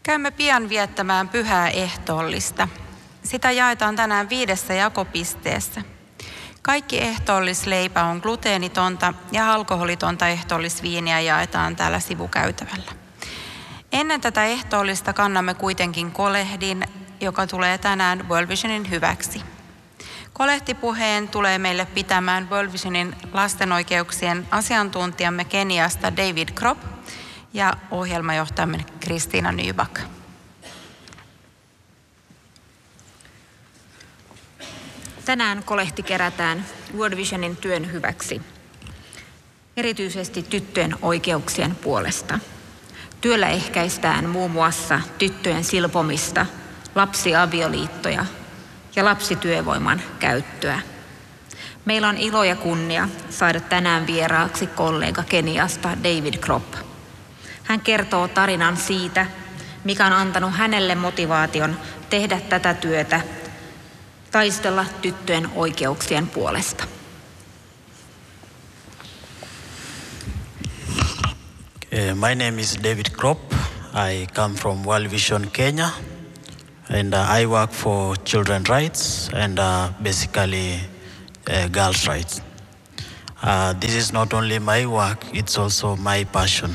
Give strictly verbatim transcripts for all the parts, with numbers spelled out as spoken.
Käymme pian viettämään pyhää ehtoollista. Sitä jaetaan tänään viidessä jakopisteessä. Kaikki ehtoollisleipä on gluteenitonta ja alkoholitonta ehtoollisviiniä jaetaan täällä sivukäytävällä. Ennen tätä ehtoollista kannamme kuitenkin kolehdin, joka tulee tänään World Visionin hyväksi. Kolehtipuheen tulee meille pitämään World Visionin lastenoikeuksien asiantuntijamme Keniasta David Kropp ja ohjelmajohtajamme Kristiina Nyback. Tänään kolehti kerätään World Visionin työn hyväksi, erityisesti tyttöjen oikeuksien puolesta. Työllä ehkäistään muun muassa tyttöjen silpomista, lapsiavioliittoja ja lapsityövoiman käyttöä. Meillä on ilo ja kunnia saada tänään vieraaksi kollega Keniasta David Kropp. Hän kertoo tarinan siitä, mikä on antanut hänelle motivaation tehdä tätä työtä, taistella tyttöjen oikeuksien puolesta. Uh, my name is David Kropp. I come from World Vision, Kenya, and uh, I work for children's rights and uh, basically uh, girls' rights. Uh, this is not only my work, it's also my passion.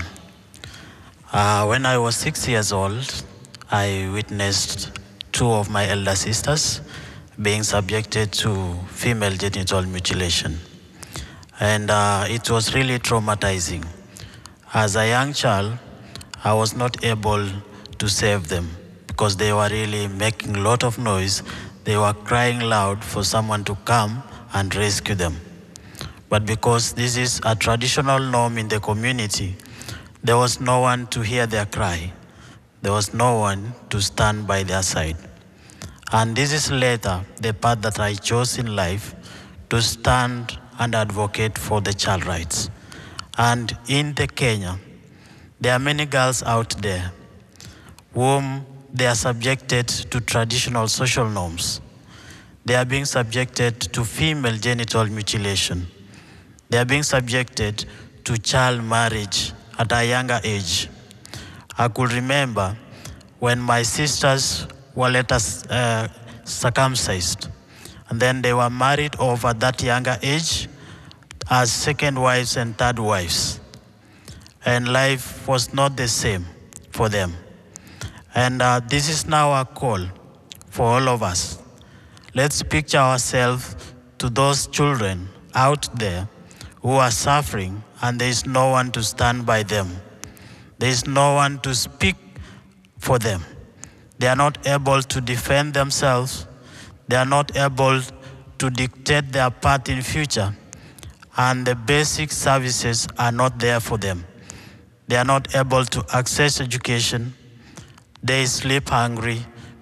Uh, when I was six years old, I witnessed two of my elder sisters being subjected to female genital mutilation. And uh, it was really traumatizing. As a young child, I was not able to save them because they were really making a lot of noise. They were crying loud for someone to come and rescue them. But because this is a traditional norm in the community, there was no one to hear their cry. There was no one to stand by their side. And this is later the path that I chose in life, to stand and advocate for the child rights. And in the Kenya, there are many girls out there whom they are subjected to traditional social norms. They are being subjected to female genital mutilation. They are being subjected to child marriage at a younger age. I could remember when my sisters were later uh, circumcised, and then they were married off at that younger age as second wives and third wives. And life was not the same for them. And uh, this is now a call for all of us. Let's picture ourselves to those children out there who are suffering and there is no one to stand by them. There is no one to speak for them. They are not able to defend themselves. They are not able to dictate their path in future. And the basic services are not there for them. They are not able to access education. They sleep hungry.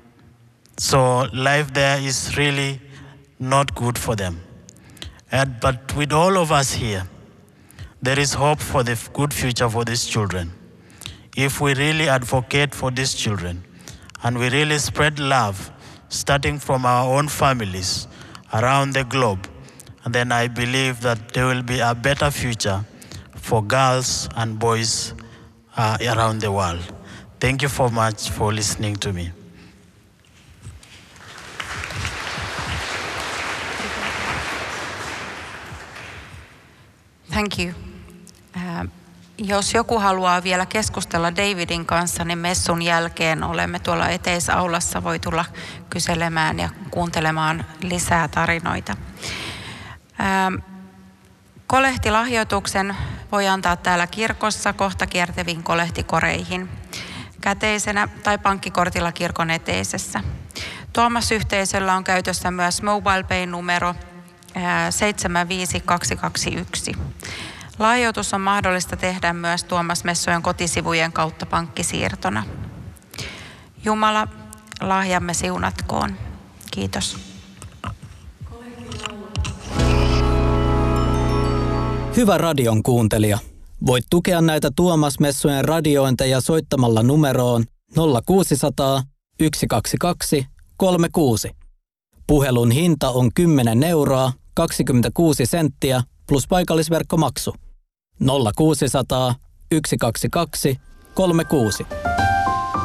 So life there is really not good for them. And, but with all of us here, there is hope for the good future for these children. If we really advocate for these children and we really spread love, starting from our own families around the globe, and then I believe that there will be a better future for girls and boys uh, around the world. Thank you so much for listening to me. Thank you. Uh, jos joku haluaa vielä keskustella Davidin kanssa, niin messun jälkeen olemme tuolla eteisaulassa, voi tulla kyselemään ja kuuntelemaan lisää tarinoita. Uh, kolehtilahjoituksen voi antaa täällä kirkossa kohta kiertäviin kolehtikoreihin, käteisenä tai pankkikortilla kirkon eteisessä. Tuomas-yhteisöllä on käytössä myös Mobile Pay-numero seitsemän viisi kaksi kaksi yksi. Lahjoitus on mahdollista tehdä myös Tuomas-messujen kotisivujen kautta pankkisiirtona. Jumala, lahjamme siunatkoon. Kiitos. Hyvä radion kuuntelija. Voit tukea näitä Tuomas-messujen radiointeja soittamalla numeroon nolla kuusi nolla nolla yksi kaksi kaksi kolme kuusi. Puhelun hinta on kymmenen euroa kaksikymmentäkuusi senttiä plus paikallisverkkomaksu. nolla kuusi nolla nolla yksi kaksi kaksi kolme kuusi.